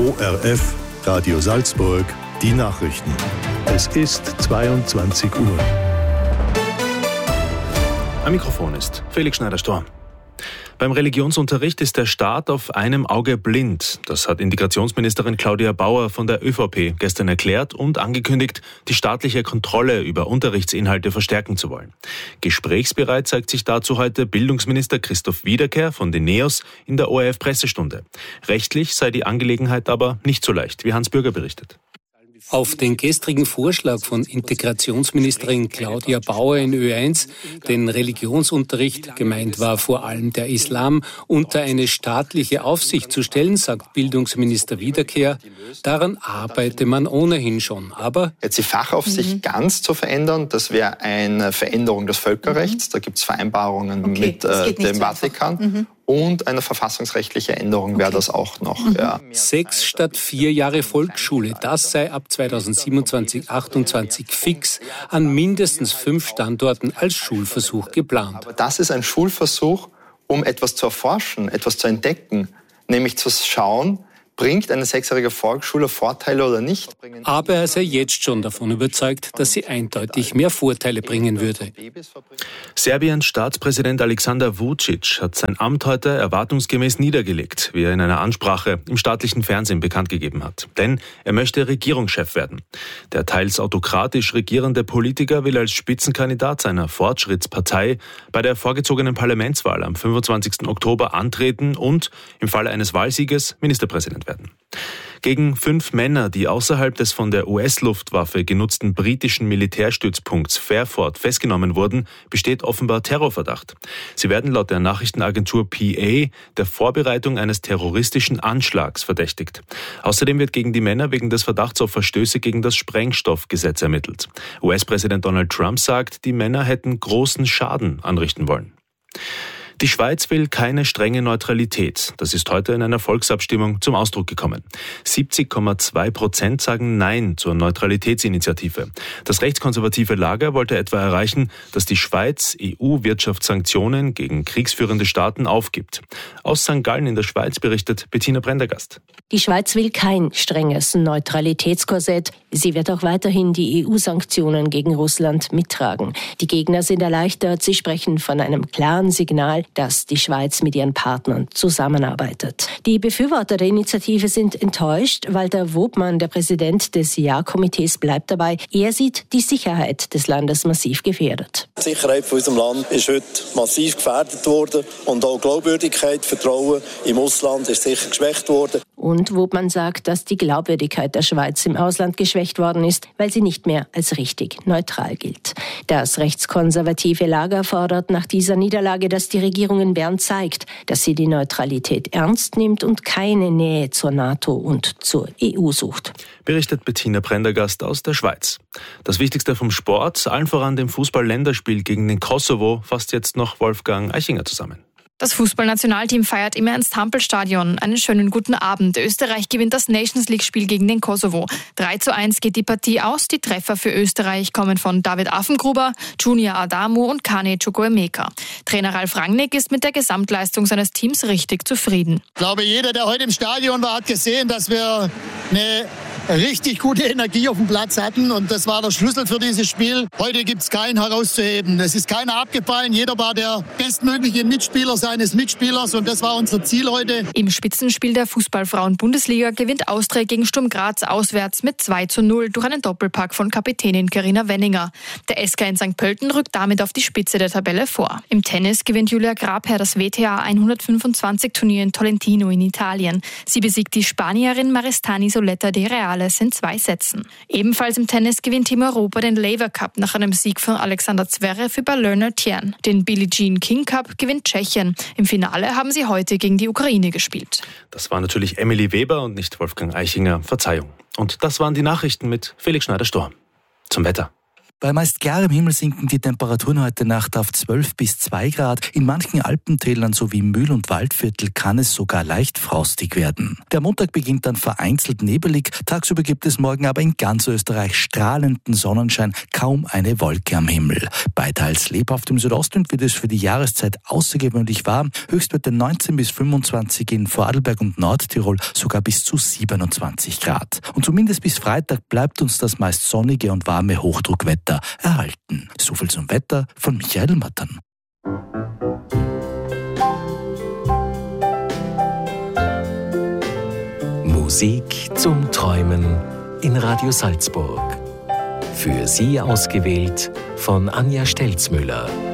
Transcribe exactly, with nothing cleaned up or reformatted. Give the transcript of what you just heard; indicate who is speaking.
Speaker 1: O R F, Radio Salzburg, die Nachrichten. Es ist zweiundzwanzig Uhr.
Speaker 2: Am Mikrofon ist Felix Schneider-Storm. Beim Religionsunterricht ist der Staat auf einem Auge blind. Das hat Integrationsministerin Claudia Bauer von der ÖVP gestern erklärt und angekündigt, die staatliche Kontrolle über Unterrichtsinhalte verstärken zu wollen. Gesprächsbereit zeigt sich dazu heute Bildungsminister Christoph Wiederkehr von den NEOS in der O R F-Pressestunde. Rechtlich sei die Angelegenheit aber nicht so leicht, wie Hans Bürger berichtet.
Speaker 3: Auf den gestrigen Vorschlag von Integrationsministerin Claudia Bauer in Ö eins, den Religionsunterricht, gemeint war vor allem der Islam, unter eine staatliche Aufsicht zu stellen, sagt Bildungsminister Wiederkehr, daran arbeite man ohnehin schon. Aber
Speaker 4: jetzt die Fachaufsicht mhm. ganz zu verändern, das wäre eine Veränderung des Völkerrechts. Mhm. Da gibt es Vereinbarungen okay, mit äh, dem Vatikan. Mhm. Und eine verfassungsrechtliche Änderung wäre okay. das auch noch. Mhm. Ja.
Speaker 3: Sechs statt vier Jahre Volksschule, das sei ab zweitausendsiebenundzwanzig achtundzwanzig fix an mindestens fünf Standorten als Schulversuch geplant.
Speaker 4: Aber das ist ein Schulversuch, um etwas zu erforschen, etwas zu entdecken, nämlich zu schauen, bringt eine sechsjährige Volksschule Vorteile oder nicht?
Speaker 3: Aber er sei jetzt schon davon überzeugt, dass sie eindeutig mehr Vorteile bringen würde.
Speaker 2: Serbiens Staatspräsident Aleksandar Vučić hat sein Amt heute erwartungsgemäß niedergelegt, wie er in einer Ansprache im staatlichen Fernsehen bekannt gegeben hat. Denn er möchte Regierungschef werden. Der teils autokratisch regierende Politiker will als Spitzenkandidat seiner Fortschrittspartei bei der vorgezogenen Parlamentswahl am fünfundzwanzigsten Oktober antreten und im Falle eines Wahlsieges Ministerpräsident werden. Gegen fünf Männer, die außerhalb des von der U S-Luftwaffe genutzten britischen Militärstützpunkts Fairford festgenommen wurden, besteht offenbar Terrorverdacht. Sie werden laut der Nachrichtenagentur P A der Vorbereitung eines terroristischen Anschlags verdächtigt. Außerdem wird gegen die Männer wegen des Verdachts auf Verstöße gegen das Sprengstoffgesetz ermittelt. U S-Präsident Donald Trump sagt, die Männer hätten großen Schaden anrichten wollen. Die Schweiz will keine strenge Neutralität. Das ist heute in einer Volksabstimmung zum Ausdruck gekommen. siebzig Komma zwei Prozent sagen Nein zur Neutralitätsinitiative. Das rechtskonservative Lager wollte etwa erreichen, dass die Schweiz E U-Wirtschaftssanktionen gegen kriegsführende Staaten aufgibt. Aus Sankt Gallen in der Schweiz berichtet Bettina Prendergast.
Speaker 5: Die Schweiz will kein strenges Neutralitätskorsett. Sie wird auch weiterhin die E U-Sanktionen gegen Russland mittragen. Die Gegner sind erleichtert. Sie sprechen von einem klaren Signal, dass die Schweiz mit ihren Partnern zusammenarbeitet. Die Befürworter der Initiative sind enttäuscht. Walter Wobmann, der Präsident des Ja-Komitees, bleibt dabei. Er sieht die Sicherheit des Landes massiv gefährdet.
Speaker 6: Die Sicherheit von unserem Land ist heute massiv gefährdet worden und auch Glaubwürdigkeit, Vertrauen im Ausland ist sicher geschwächt worden.
Speaker 5: Und Wobmann sagt, dass die Glaubwürdigkeit der Schweiz im Ausland geschwächt worden ist, weil sie nicht mehr als richtig neutral gilt. Das rechtskonservative Lager fordert nach dieser Niederlage, dass die Regierung in Bern zeigt, dass sie die Neutralität ernst nimmt und keine Nähe zur NATO und zur E U sucht.
Speaker 2: Berichtet Bettina Prendergast aus der Schweiz. Das Wichtigste vom Sport, allen voran dem Fußball-Länderspiel gegen den Kosovo, fasst jetzt noch Wolfgang Eichinger zusammen.
Speaker 7: Das Fußballnationalteam feiert im Ernst-Hampel-Stadion. Einen schönen guten Abend. Österreich gewinnt das Nations-League-Spiel gegen den Kosovo. drei zu eins geht die Partie aus. Die Treffer für Österreich kommen von David Affengruber, Junior Adamu und Kane Chukwuemeka. Trainer Ralf Rangnick ist mit der Gesamtleistung seines Teams richtig zufrieden.
Speaker 8: Ich glaube, jeder, der heute im Stadion war, hat gesehen, dass wir eine richtig gute Energie auf dem Platz hatten und das war der Schlüssel für dieses Spiel. Heute gibt es keinen herauszuheben. Es ist keiner abgefallen. Jeder war der bestmögliche Mitspieler seines Mitspielers und das war unser Ziel heute.
Speaker 7: Im Spitzenspiel der Fußball-Frauen-Bundesliga gewinnt Austria gegen Sturm Graz auswärts mit zwei zu null durch einen Doppelpack von Kapitänin Carina Wenninger. Der S K in Sankt Pölten rückt damit auf die Spitze der Tabelle vor. Im Tennis gewinnt Julia Grabherr das W T A hundertfünfundzwanzig Turnier in Tolentino in Italien. Sie besiegt die Spanierin Maristany Soleta de Real in zwei Sätzen. Ebenfalls im Tennis gewinnt Team Europa den Laver Cup nach einem Sieg von Alexander Zverev über Leonard Tien. Den Billie Jean King Cup gewinnt Tschechien. Im Finale haben sie heute gegen die Ukraine gespielt.
Speaker 2: Das war natürlich Emily Weber und nicht Wolfgang Eichinger. Verzeihung. Und das waren die Nachrichten mit Felix Schneider-Storm. Zum Wetter.
Speaker 9: Bei meist klarem Himmel sinken die Temperaturen heute Nacht auf zwölf bis zwei Grad. In manchen Alpentälern sowie Mühl- und Waldviertel kann es sogar leicht frostig werden. Der Montag beginnt dann vereinzelt nebelig. Tagsüber gibt es morgen aber in ganz Österreich strahlenden Sonnenschein, kaum eine Wolke am Himmel. Bei teils lebhaft im Südostwind wird es für die Jahreszeit außergewöhnlich warm. Höchstwerte neunzehn bis fünfundzwanzig in Vorarlberg und Nordtirol, sogar bis zu siebenundzwanzig Grad. Und zumindest bis Freitag bleibt uns das meist sonnige und warme Hochdruckwetter erhalten. So viel zum Wetter von Michael Mattern.
Speaker 10: Musik zum Träumen in Radio Salzburg. Für Sie ausgewählt von Anja Stelzmüller.